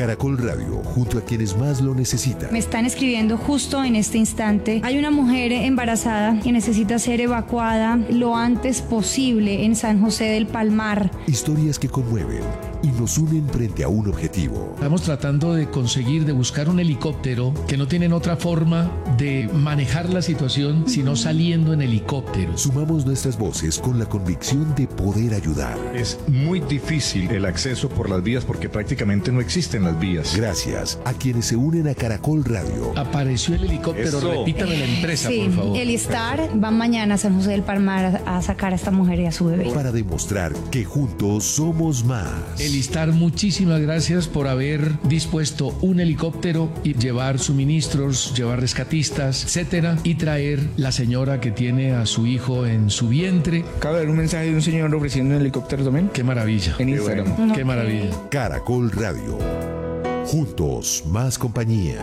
Caracol Radio, junto a quienes más lo necesitan. Me están escribiendo justo en este instante. Hay una mujer embarazada que necesita ser evacuada lo antes posible en San José del Palmar. Historias que conmueven y nos unen frente a un objetivo. Estamos tratando de conseguir, de buscar un helicóptero que no tienen otra forma de manejar la situación sino saliendo en helicóptero. Sumamos nuestras voces con la convicción de poder ayudar. Es muy difícil el acceso por las vías porque prácticamente no existen las vías. Gracias a quienes se unen a Caracol Radio. Apareció el helicóptero, repítame la empresa, sí, por favor. Elistar va mañana a San José del Palmar a sacar a esta mujer y a su bebé. Para demostrar que juntos somos más. Elistar, muchísimas gracias por haber dispuesto un helicóptero y llevar suministros, llevar rescatistas, etcétera, y traer la señora que tiene a su hijo en su vientre. Acaba de ver un mensaje de un señor ofreciendo un helicóptero también. Qué maravilla. En Instagram. Bueno. Qué maravilla. Caracol Radio. Juntos, más compañía.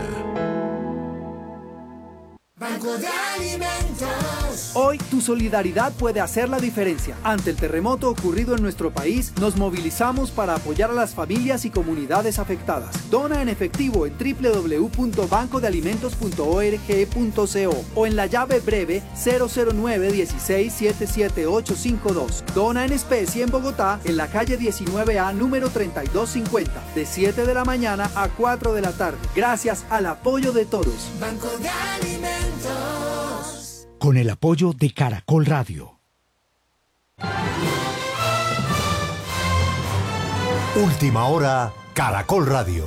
Banco de Alimentos. Hoy tu solidaridad puede hacer la diferencia. Ante el terremoto ocurrido en nuestro país, nos movilizamos para apoyar a las familias y comunidades afectadas. Dona en efectivo en www.bancodealimentos.org.co o en la llave breve 009-16-77852. Dona en especie en Bogotá, en la calle 19A, número 3250, de 7 de la mañana a 4 de la tarde. Gracias al apoyo de todos. Banco de Alimentos. Con el apoyo de Caracol Radio. Última hora, Caracol Radio.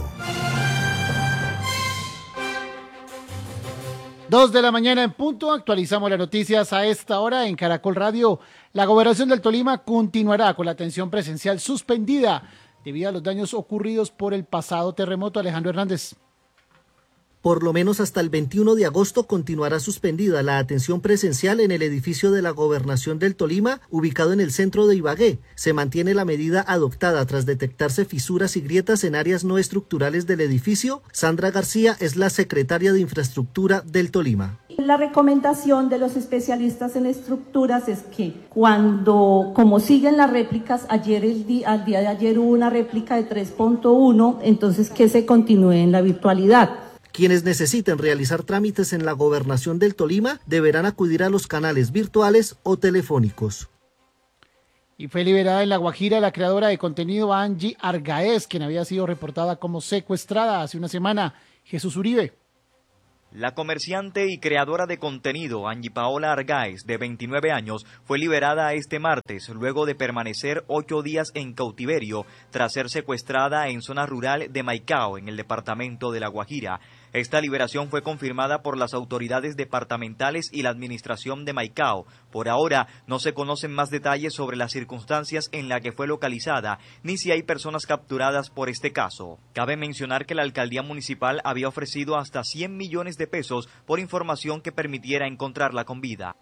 2 de la mañana en punto, actualizamos las noticias a esta hora en Caracol Radio. La Gobernación del Tolima continuará con la atención presencial suspendida debido a los daños ocurridos por el pasado terremoto. Alejandro Hernández. Por lo menos hasta el 21 de agosto continuará suspendida la atención presencial en el edificio de la Gobernación del Tolima, ubicado en el centro de Ibagué. Se mantiene la medida adoptada tras detectarse fisuras y grietas en áreas no estructurales del edificio. Sandra García es la secretaria de Infraestructura del Tolima. La recomendación de los especialistas en estructuras es que como siguen las réplicas, al día de ayer hubo una réplica de 3.1, entonces que se continúe en la virtualidad. Quienes necesiten realizar trámites en la Gobernación del Tolima deberán acudir a los canales virtuales o telefónicos. Y fue liberada en La Guajira la creadora de contenido Angie Argaez, quien había sido reportada como secuestrada hace una semana. Jesús Uribe. La comerciante y creadora de contenido Angie Paola Argaez, de 29 años, fue liberada este martes luego de permanecer 8 días en cautiverio tras ser secuestrada en zona rural de Maicao, en el departamento de La Guajira. Esta liberación fue confirmada por las autoridades departamentales y la administración de Maicao. Por ahora no se conocen más detalles sobre las circunstancias en las que fue localizada, ni si hay personas capturadas por este caso. Cabe mencionar que la alcaldía municipal había ofrecido hasta 100 millones de pesos por información que permitiera encontrarla con vida.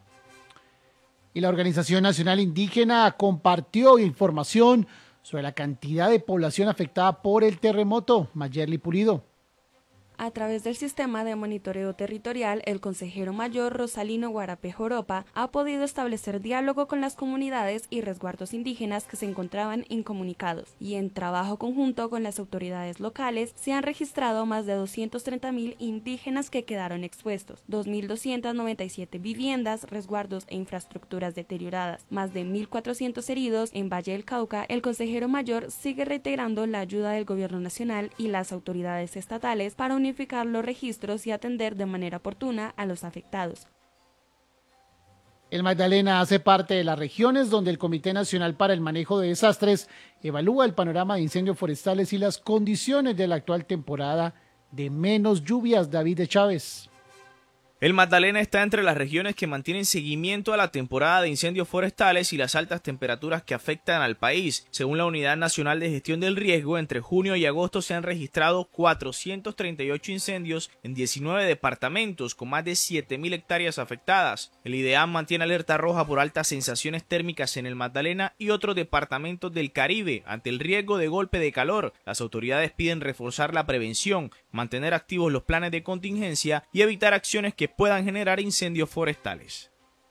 Y la Organización Nacional Indígena compartió información sobre la cantidad de población afectada por el terremoto. Mayerly Pulido. A través del sistema de monitoreo territorial, el consejero mayor Rosalino Guarape Joropa ha podido establecer diálogo con las comunidades y resguardos indígenas que se encontraban incomunicados, y en trabajo conjunto con las autoridades locales se han registrado más de 230.000 indígenas que quedaron expuestos, 2.297 viviendas, resguardos e infraestructuras deterioradas, más de 1.400 heridos. En Valle del Cauca, el consejero mayor sigue reiterando la ayuda del gobierno nacional y las autoridades estatales para unificar los registros y atender de manera oportuna a los afectados. El Magdalena hace parte de las regiones donde el Comité Nacional para el Manejo de Desastres evalúa el panorama de incendios forestales y las condiciones de la actual temporada de menos lluvias. David de Chávez. El Magdalena está entre las regiones que mantienen seguimiento a la temporada de incendios forestales y las altas temperaturas que afectan al país. Según la Unidad Nacional de Gestión del Riesgo, entre junio y agosto se han registrado 438 incendios en 19 departamentos con más de 7.000 hectáreas afectadas. El IDEAM mantiene alerta roja por altas sensaciones térmicas en el Magdalena y otros departamentos del Caribe ante el riesgo de golpe de calor. Las autoridades piden reforzar la prevención, mantener activos los planes de contingencia y evitar acciones que puedan generar incendios forestales.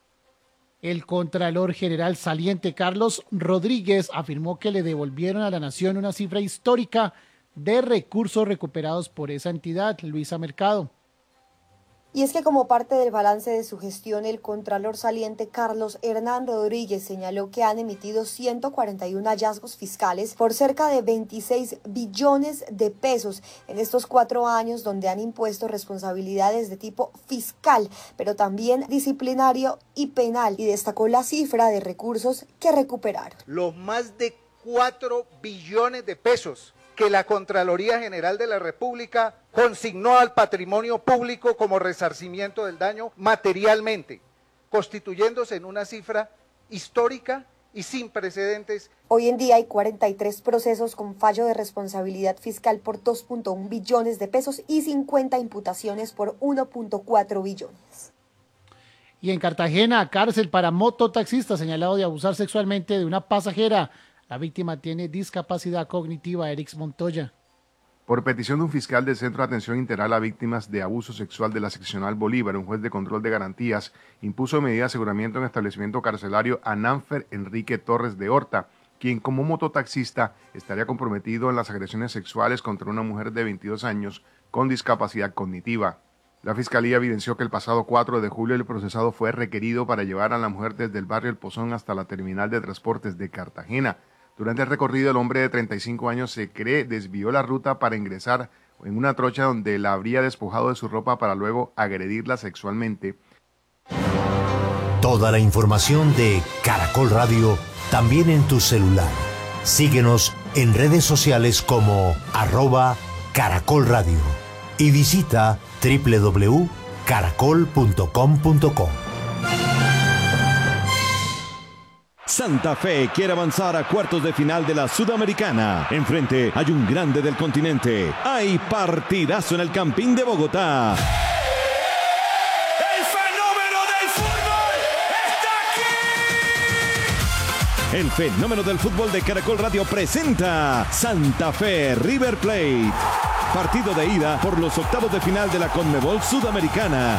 El Contralor General saliente Carlos Rodríguez afirmó que le devolvieron a la nación una cifra histórica de recursos recuperados por esa entidad. Luisa Mercado. Y es que como parte del balance de su gestión, el contralor saliente Carlos Hernán Rodríguez señaló que han emitido 141 hallazgos fiscales por cerca de 26 billones de pesos en estos 4 años, donde han impuesto responsabilidades de tipo fiscal, pero también disciplinario y penal, y destacó la cifra de recursos que recuperaron. Los más de 4 billones de pesos que la Contraloría General de la República consignó al patrimonio público como resarcimiento del daño materialmente, constituyéndose en una cifra histórica y sin precedentes. Hoy en día hay 43 procesos con fallo de responsabilidad fiscal por 2.1 billones de pesos y 50 imputaciones por 1.4 billones. Y en Cartagena, cárcel para mototaxista señalado de abusar sexualmente de una pasajera. La víctima tiene discapacidad cognitiva. Erix Montoya. Por petición de un fiscal del Centro de Atención Integral a Víctimas de Abuso Sexual de la Seccional Bolívar, un juez de control de garantías impuso medida de aseguramiento en establecimiento carcelario a Nanfer Enrique Torres de Horta, quien como mototaxista estaría comprometido en las agresiones sexuales contra una mujer de 22 años con discapacidad cognitiva. La Fiscalía evidenció que el pasado 4 de julio el procesado fue requerido para llevar a la mujer desde el barrio El Pozón hasta la terminal de transportes de Cartagena. Durante el recorrido, el hombre de 35 años se cree desvió la ruta para ingresar en una trocha donde la habría despojado de su ropa para luego agredirla sexualmente. Toda la información de Caracol Radio también en tu celular. Síguenos en redes sociales como @Caracol Radio y visita www.caracol.com.co. Santa Fe quiere avanzar a cuartos de final de la Sudamericana. Enfrente hay un grande del continente. Hay partidazo en el Campín de Bogotá. ¡El fenómeno del fútbol está aquí! El fenómeno del fútbol de Caracol Radio presenta Santa Fe River Plate. Partido de ida por los octavos de final de la Conmebol Sudamericana.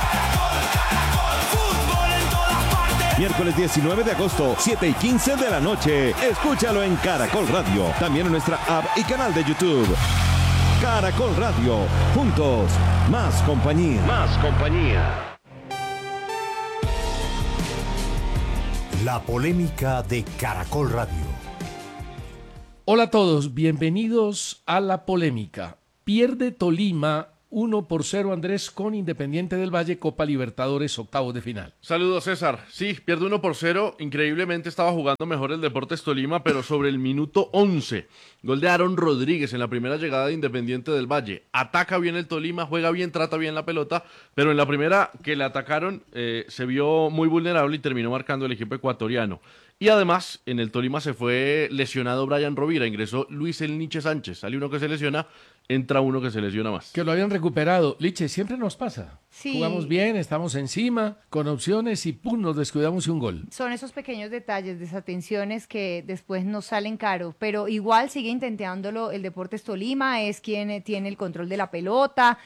Miércoles 19 de agosto, 7:15 de la noche. Escúchalo en Caracol Radio. También en nuestra app y canal de YouTube. Caracol Radio. Juntos. Más compañía. Más compañía. La polémica de Caracol Radio. Hola a todos, bienvenidos a La Polémica. Pierde Tolima 1-0, Andrés, con Independiente del Valle, Copa Libertadores, octavos de final. Saludos, César. Sí, pierde 1-0. Increíblemente estaba jugando mejor el Deportes Tolima, pero sobre el minuto 11. Gol de Aaron Rodríguez en la primera llegada de Independiente del Valle. Ataca bien el Tolima, juega bien, trata bien la pelota, pero en la primera que le atacaron se vio muy vulnerable y terminó marcando el equipo ecuatoriano. Y además, en el Tolima se fue lesionado Brian Rovira, ingresó Luis El Niche Sánchez. Sale uno que se lesiona, entra uno que se lesiona más. Que lo habían recuperado. Liche, siempre nos pasa. Sí. Jugamos bien, estamos encima, con opciones y pum, nos descuidamos y un gol. Son esos pequeños detalles, desatenciones que después nos salen caro, pero igual sigue intentándolo el Deportes Tolima, es quien tiene el control de la pelota,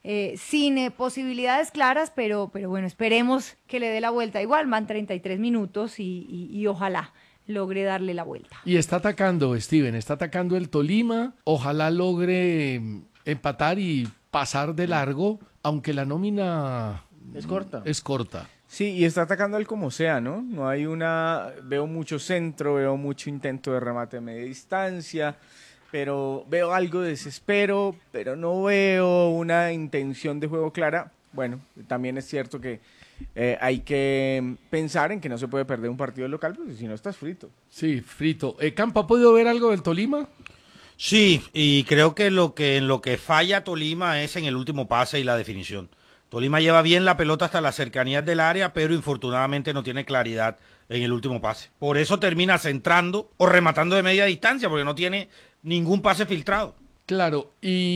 sin posibilidades claras, pero bueno, esperemos que le dé la vuelta. Igual van 33 minutos y ojalá logre darle la vuelta. Y está atacando, Steven, está atacando el Tolima, ojalá logre empatar y pasar de largo, aunque la nómina es corta. Es corta. Sí, y está atacando al como sea, ¿no? No hay veo mucho centro, veo mucho intento de remate de media distancia, pero veo algo de desespero, pero no veo una intención de juego clara. Bueno, también es cierto que hay que pensar en que no se puede perder un partido local, porque si no estás frito. Sí, frito. ¿Campo ha podido ver algo del Tolima? Sí, y creo que en lo que falla Tolima es en el último pase y la definición. Tolima lleva bien la pelota hasta las cercanías del área, pero infortunadamente no tiene claridad en el último pase. Por eso termina centrando o rematando de media distancia, porque no tiene ningún pase filtrado. Claro,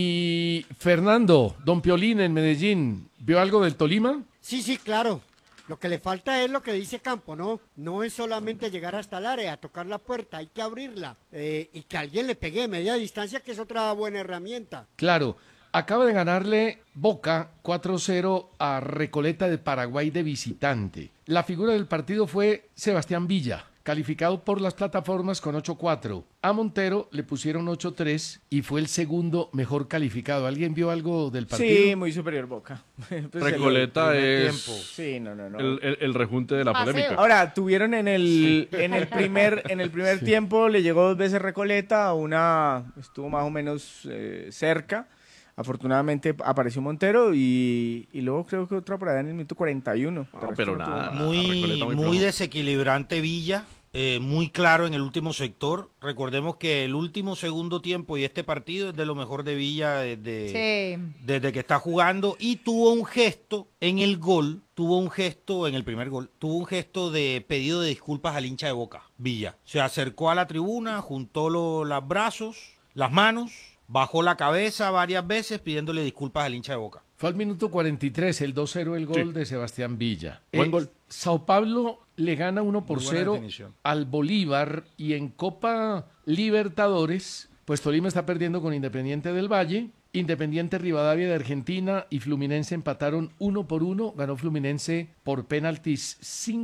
y Fernando, Don Piolín en Medellín, ¿vio algo del Tolima? Sí, claro. Lo que le falta es lo que dice Campo, ¿no? No es solamente llegar hasta el área, tocar la puerta, hay que abrirla y que alguien le pegue de media distancia, que es otra buena herramienta. Claro, acaba de ganarle Boca 4-0 a Recoleta de Paraguay de visitante. La figura del partido fue Sebastián Villa. calificado por las plataformas con 8.4. A Montero le pusieron 8.3 y fue el segundo mejor calificado. ¿Alguien vio algo del partido? Sí, muy superior Boca. Pues Recoleta es sí, no. el rejunte de la polémica. Ahora, tuvieron en el primer tiempo, le llegó 2 veces Recoleta, estuvo más o menos cerca. Afortunadamente apareció Montero y luego creo que otra por allá en el minuto 41. No, pero nada. Muy desequilibrante Villa. Muy claro en el último sector. Recordemos que el último segundo tiempo y este partido es de lo mejor de Villa desde que está jugando, y tuvo un gesto en el gol, en el primer gol, tuvo un gesto de pedido de disculpas al hincha de Boca, Villa. Se acercó a la tribuna, juntó los brazos, las manos, bajó la cabeza varias veces pidiéndole disculpas al hincha de Boca. Fue al minuto 43, el 2-0, el gol de Sebastián Villa. Buen gol. Sao Paulo le gana 1-0 al Bolívar, y en Copa Libertadores, pues Tolima está perdiendo con Independiente del Valle. Independiente Rivadavia de Argentina y Fluminense empataron 1-1. Ganó Fluminense por penaltis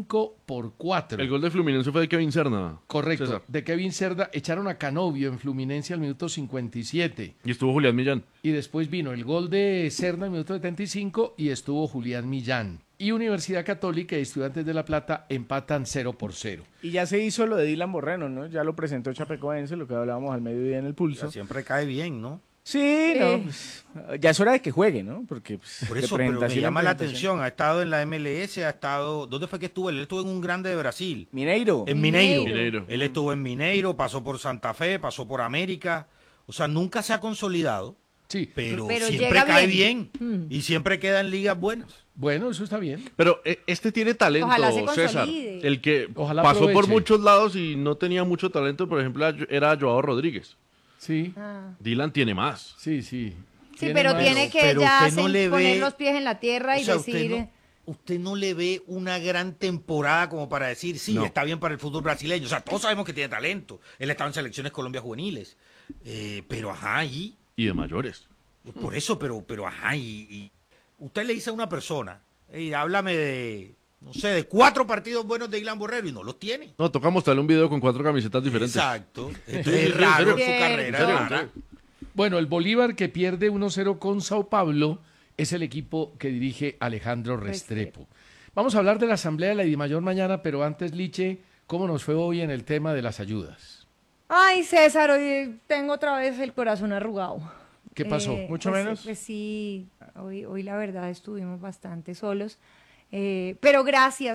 5-4. El gol de Fluminense fue de Kevin Cerda. Correcto, César. de Kevin Cerda. Echaron a Canovio en Fluminense al minuto 57. Y estuvo Julián Millán. Y después vino el gol de Cerda al minuto 75 y estuvo Julián Millán. Y Universidad Católica y Estudiantes de La Plata empatan 0-0. Y ya se hizo lo de Dylan Moreno, ¿no? Ya lo presentó Chapecoense, lo que hablábamos al mediodía en el Pulso. Siempre cae bien, ¿no? Sí, no, pues, ya es hora de que juegue, ¿no? Porque pues, por eso, pero me llama la atención. Ha estado en la MLS, ¿dónde fue que estuvo? Él estuvo en un grande de Brasil. Mineiro. En Mineiro. Él estuvo en Mineiro, pasó por Santa Fe, pasó por América. O sea, nunca se ha consolidado. Sí, pero siempre cae bien. Y siempre queda en ligas buenas. Bueno, eso está bien. Pero este tiene talento, César. El que Ojalá pasó aproveche. por muchos lados y no tenía mucho talento, por ejemplo, era Joao Rodríguez. Sí. Dylan tiene más. Sí. Sí, pero tiene que ya poner los pies en la tierra y decir... Usted no le ve una gran temporada como para decir, sí, está bien para el fútbol brasileño. O sea, todos sabemos que tiene talento. Él estaba en selecciones Colombia juveniles. Pero ajá, y de mayores. Por eso, pero ajá, y usted le dice a una persona, háblame de, no sé, de 4 partidos buenos de Dylan Borrero, y no los tiene. No, toca mostrarle un video con 4 camisetas diferentes. Exacto. Esto es raro en su carrera. Bueno, el Bolívar, que pierde 1-0 con Sao Paulo, es el equipo que dirige Alejandro Restrepo. Vamos a hablar de la Asamblea de la Dimayor mañana, pero antes, Liche, ¿cómo nos fue hoy en el tema de las ayudas? Ay, César, hoy tengo otra vez el corazón arrugado. ¿Qué pasó? ¿Mucho menos? Pues sí, hoy la verdad estuvimos bastante solos. Pero gracias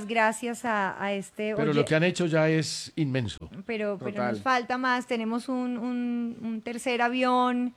a este... Pero lo que han hecho ya es inmenso. Pero nos falta más. Tenemos un tercer avión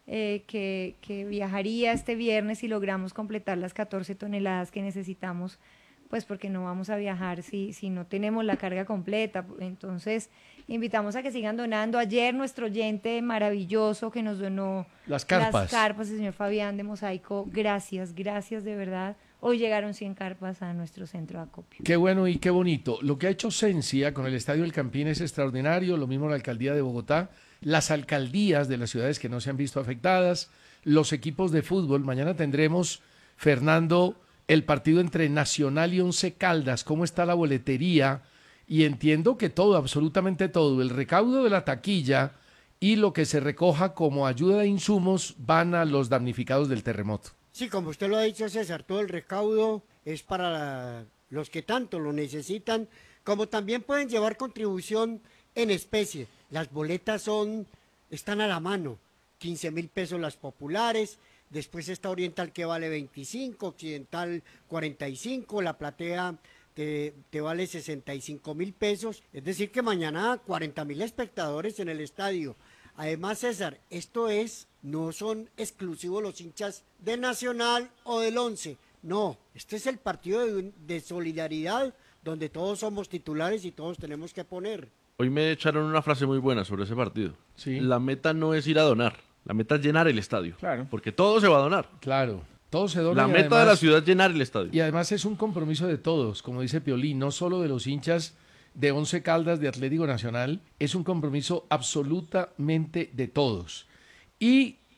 que viajaría este viernes si logramos completar las 14 toneladas que necesitamos, pues porque no vamos a viajar si no tenemos la carga completa. Entonces, invitamos a que sigan donando. Ayer nuestro oyente maravilloso que nos donó las carpas, el señor Fabián de Mosaico, gracias de verdad. Hoy llegaron 100 carpas a nuestro centro de acopio. Qué bueno y qué bonito. Lo que ha hecho Sencia con el Estadio El Campín es extraordinario, lo mismo la Alcaldía de Bogotá, las alcaldías de las ciudades que no se han visto afectadas, los equipos de fútbol. Mañana tendremos, Fernando, el partido entre Nacional y Once Caldas, cómo está la boletería, y entiendo que todo, absolutamente todo, el recaudo de la taquilla y lo que se recoja como ayuda de insumos van a los damnificados del terremoto. Sí, como usted lo ha dicho, César, todo el recaudo es para los que tanto lo necesitan, como también pueden llevar contribución en especie. Las boletas están a la mano, 15.000 pesos las populares, después está Oriental que vale 25, Occidental 45, la platea te vale 65.000 pesos, es decir que mañana 40.000 espectadores en el estadio. Además, César, no son exclusivos los hinchas de Nacional o del Once, no, este es el partido de solidaridad donde todos somos titulares y todos tenemos que poner. Hoy me echaron una frase muy buena sobre ese partido. Sí. La meta no es ir a donar, la meta es llenar el estadio. Claro. Porque todo se va a donar. Claro, todo se dona. La meta de la ciudad es llenar el estadio. Y además es un compromiso de todos, como dice Piolín, no solo de los hinchas de Once Caldas, de Atlético Nacional, es un compromiso absolutamente de todos. Y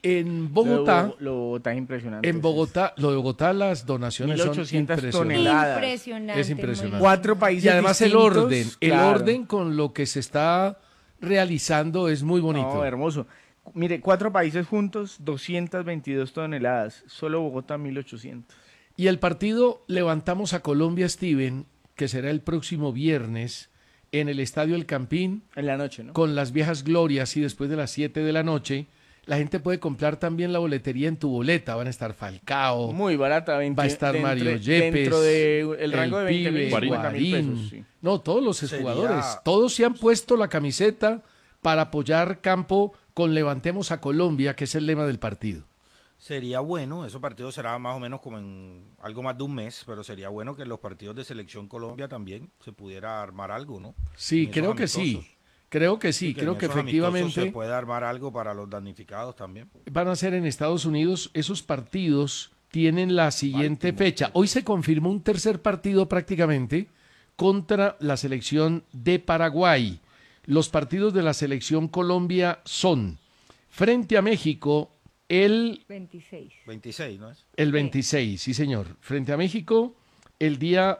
En Bogotá, Lo de Bogotá es impresionante. en Bogotá, lo de Bogotá, las donaciones son 1.800 impresionantes. Impresionante. Es impresionante. 4 países Y además distintos, el claro. orden con lo que se está realizando es muy bonito. No, hermoso. Mire, 4 países juntos, 222 toneladas. Solo Bogotá, 1.800. Y el partido Levantamos a Colombia, Steven, que será el próximo viernes en el Estadio El Campín. En la noche, ¿no? Con las viejas glorias y después de las 7 de la noche. La gente puede comprar también la boletería en Tu Boleta. Van a estar Falcao. Muy barata. Va a estar Mario Yepes. Dentro del rango de 20.000, Pibe, 50.000 Guarín. pesos. Sí. No, todos los exjugadores. Todos se han puesto la camiseta para apoyar campo con Levantemos a Colombia, que es el lema del partido. Sería bueno, esos partidos será más o menos como en algo más de un mes, pero sería bueno que en los partidos de Selección Colombia también se pudiera armar algo, ¿no? Sí, creo que sí. Creo que sí, creo que efectivamente se puede armar algo para los damnificados también. Van a ser en Estados Unidos. Esos partidos tienen la siguiente fecha. Hoy se confirmó un tercer partido prácticamente contra la selección de Paraguay. Los partidos de la selección Colombia son frente a México el 26. 26, ¿no es? El 26, sí señor. Frente a México el día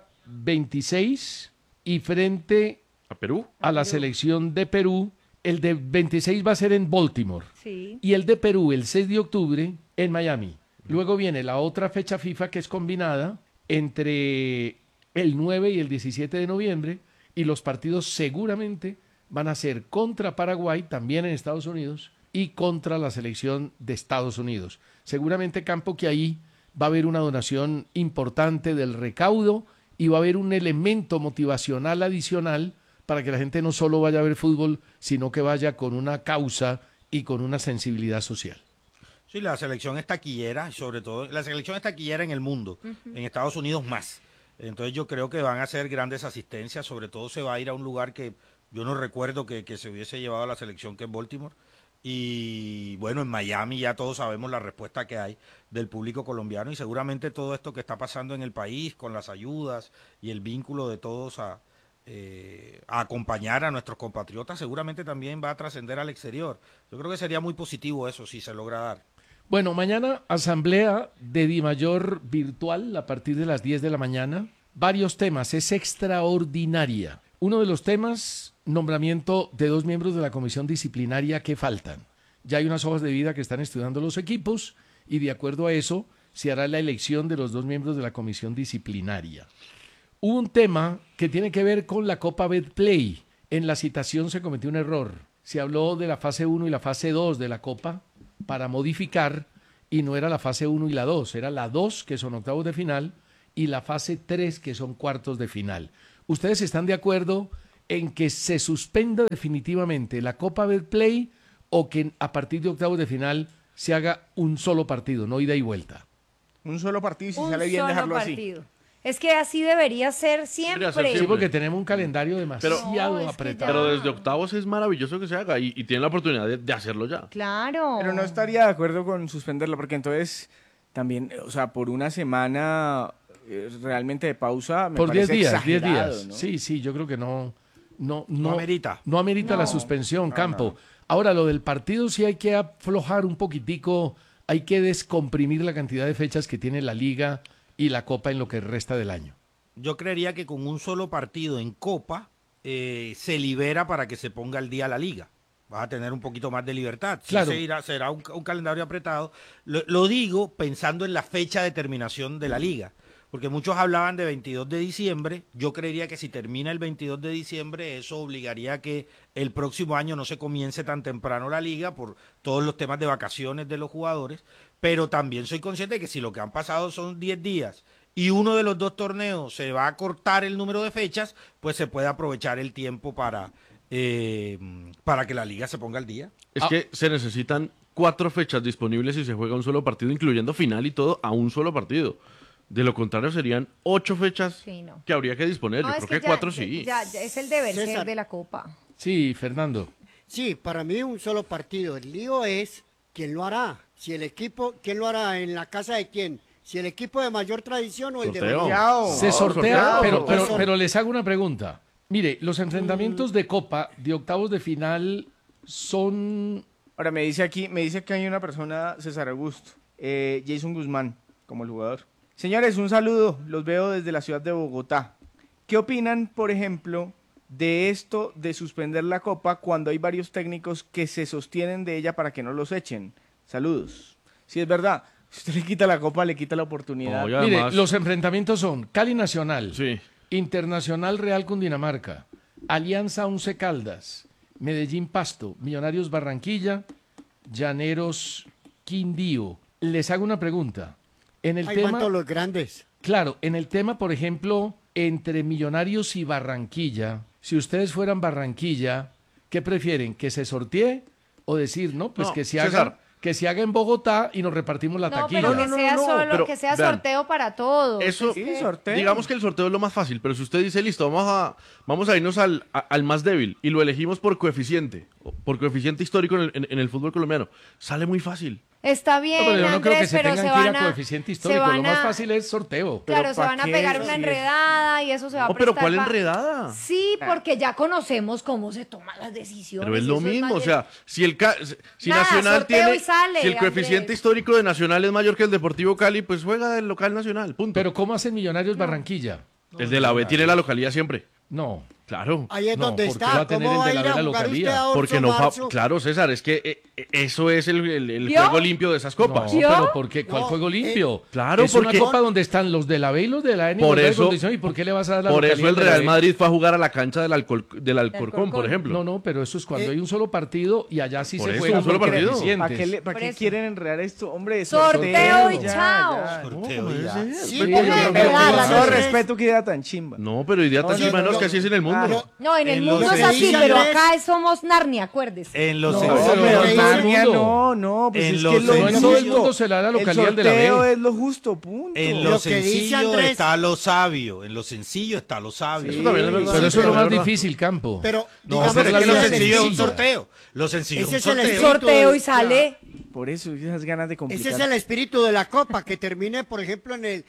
26 y frente a Perú. A la selección de Perú. El de 26 va a ser en Baltimore. Sí. Y el de Perú el 6 de octubre en Miami. Luego viene la otra fecha FIFA que es combinada entre el 9 y el 17 de noviembre y los partidos seguramente van a ser contra Paraguay, también en Estados Unidos, y contra la selección de Estados Unidos. Seguramente, Campo, que ahí va a haber una donación importante del recaudo y va a haber un elemento motivacional adicional para que la gente no solo vaya a ver fútbol, sino que vaya con una causa y con una sensibilidad social. Sí, la selección es taquillera, sobre todo, la selección es taquillera en el mundo, en Estados Unidos más. Entonces yo creo que van a ser grandes asistencias, sobre todo se va a ir a un lugar que yo no recuerdo que se hubiese llevado a la selección, que es Baltimore. Y bueno, en Miami ya todos sabemos la respuesta que hay del público colombiano y seguramente todo esto que está pasando en el país con las ayudas y el vínculo de todos a acompañar a nuestros compatriotas seguramente también va a trascender al exterior. Yo creo que sería muy positivo eso si se logra dar. Bueno, mañana asamblea de Dimayor virtual a partir de las 10 de la mañana. Varios temas, es extraordinaria. Uno de los temas, nombramiento de 2 miembros de la comisión disciplinaria que faltan. Ya hay unas hojas de vida que están estudiando los equipos y de acuerdo a eso se hará la elección de los 2 miembros de la comisión disciplinaria. Hubo un tema que tiene que ver con la Copa Betplay. En la citación se cometió un error. Se habló de la fase 1 y la fase 2 de la Copa para modificar y no era la fase 1 y la 2, era la 2 que son octavos de final y la fase 3 que son cuartos de final. ¿Ustedes están de acuerdo en que se suspenda definitivamente la Copa Betplay o que a partir de octavos de final se haga un solo partido, no ida y vuelta? Un solo partido y si Un sale bien solo dejarlo partido. Es que así debería ser siempre. Sí, porque tenemos un calendario demasiado apretado. Pero desde octavos es maravilloso que se haga y tienen la oportunidad de hacerlo ya. Claro. Pero no estaría de acuerdo con suspenderla porque entonces también, o sea, por una semana realmente de pausa me por 10 parece días, 10 exagerado, días. ¿no? Sí, yo creo que no amerita. No amerita No. la suspensión, No, Campo. no. Ahora, lo del partido sí hay que aflojar un poquitico, hay que descomprimir la cantidad de fechas que tiene la Liga y la Copa en lo que resta del año. Yo creería que con un solo partido en Copa se libera para que se ponga al día la Liga. Vas a tener un poquito más de libertad. Sí, Claro. será un calendario apretado. Lo digo pensando en la fecha de terminación de la Liga. Porque muchos hablaban de 22 de diciembre. Yo creería que si termina el 22 de diciembre, eso obligaría a que el próximo año no se comience tan temprano la Liga por todos los temas de vacaciones de los jugadores. Pero también soy consciente de que si lo que han pasado son 10 días y uno de los 2 torneos se va a cortar el número de fechas, pues se puede aprovechar el tiempo para que la Liga se ponga al día. Es que se necesitan 4 fechas disponibles y se juega un solo partido, incluyendo final y todo, a un solo partido. De lo contrario, serían 8 fechas que habría que disponer. No, Yo es creo que ya- 4 sí. Ya es el deber ser César. de la Copa. Sí, Fernando. Sí, para mí un solo partido. El lío es quién lo hará. Si el equipo, ¿quién lo hará? ¿En la casa de quién? Si el equipo de mayor tradición o el de menor. Se sortea, sorteo. pero les hago una pregunta. Mire, los enfrentamientos de Copa, de octavos de final, son Ahora me dice que hay una persona, César Augusto, Jason Guzmán, como el jugador. Señores, un saludo, los veo desde la ciudad de Bogotá. ¿Qué opinan, por ejemplo, de esto de suspender la Copa cuando hay varios técnicos que se sostienen de ella para que no los echen? Saludos. Si es verdad, si usted le quita la Copa, le quita la oportunidad. No, mire, los enfrentamientos son Cali Nacional, Internacional Real Cundinamarca, Alianza Once Caldas, Medellín Pasto, Millonarios Barranquilla, Llaneros Quindío. Les hago una pregunta. En el tema, todos los grandes. Claro, en el tema, por ejemplo, entre Millonarios y Barranquilla, si ustedes fueran Barranquilla, ¿qué prefieren? ¿Que se sortee o decir, no, pues que se haga en Bogotá y nos repartimos la taquilla? Pero que sea sorteo para todos. Eso, digamos que el sorteo es lo más fácil, pero si usted dice, listo, vamos a irnos al más débil y lo elegimos por coeficiente histórico en el fútbol colombiano, sale muy fácil. Está bien, pero yo no creo que Andrés, se pero tengan se que ir van a coeficiente histórico, lo más fácil es sorteo. Claro, se van a pegar una enredada y eso se va a prestar. ¿Pero cuál enredada? Sí, porque ya conocemos cómo se toman las decisiones. Pero es lo mismo, o sea, si Nada, Nacional tiene, sale, si el coeficiente Andrés. histórico de Nacional es mayor que el Deportivo Cali, pues juega del local Nacional, punto. Pero ¿cómo hacen Millonarios Barranquilla? El de la B tiene la localidad siempre. No. Claro. Ahí es donde ¿por qué está. va a tener ¿Cómo el va a de ir la a B la jugar usted localidad? a 8 Porque no, marzo? claro, César, es que eso es el ¿Yo? juego limpio de esas copas. No, pero ¿por qué? ¿Cuál juego limpio? Claro, es porque una copa donde están los de la B y los de la N. Por eso, ¿Y por qué le vas a dar la por eso localidad el de la Real B? Madrid fue a jugar a la cancha del Alcorcón, por ejemplo. No, pero eso es cuando hay un solo partido y allá sí Por se eso, juega un solo por partido. coeficientes. ¿Para qué quieren enredar esto? Hombre, Sorteo y ya, chao. ya. Sorteo y ya. Sí, Pero porque con enredada, todo ¿no? respeto, que idea tan chimba. No, pero idea tan chimba no es que así es en el mundo. No, en el mundo los es así, países, pero Andrés, acá somos Narnia, acuérdese. En los No, sencillos. pero en Narnia, mundo. no, pues En es los que lo No en sencillos. todo el mundo se le da la localidad de la El sorteo B. es lo justo, punto. En Lo lo que dice sencillo Andrés- está lo sabio. En lo sencillo está lo sabio. Sí, Eso también es verdad. Pero eso es lo más verdad. difícil, Campo. Pero No, digamos pero es que que lo lo sencillo es un sencillo- sorteo. Lo sencillo es Ese un es el sorteo. espíritu Sorteo de- y sale. Por eso, esas ganas de complicar. Ese es el espíritu de la Copa, que termine, por ejemplo, en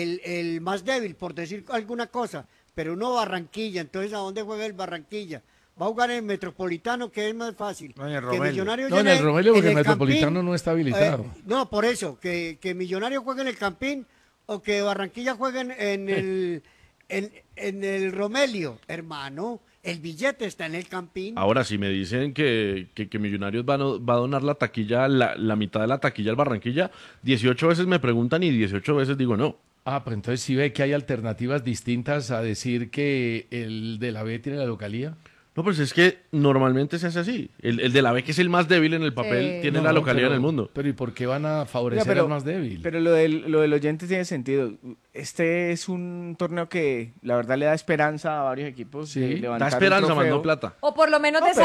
el más débil, por decir alguna cosa. Pero uno Barranquilla, entonces ¿a dónde juega el Barranquilla? Va a jugar en el Metropolitano, que es más fácil. No, en el Que Romelio. Millonarios No, en llegue el Romelio, porque el Campín, Metropolitano no está habilitado. no, por eso, que Millonarios juegue en el Campín o que Barranquilla juegue en el Romelio. Hermano, el billete está en el Campín. Ahora, si me dicen que Millonarios va a donar la taquilla, la mitad de la taquilla al Barranquilla, 18 veces me preguntan y 18 veces digo no. Ah, pero entonces sí ve que hay alternativas distintas a decir que el de la B tiene la localía. No, pues es que normalmente se hace así. El de la B, que es el más débil en el papel, tiene la localidad en el mundo. Pero ¿y por qué van a favorecer Oiga, al más débil? Pero lo del oyente tiene sentido. Este es un torneo que la verdad le da esperanza a varios equipos. Sí. de Da levantar un esperanza, trofeo. más no plata. O por lo menos de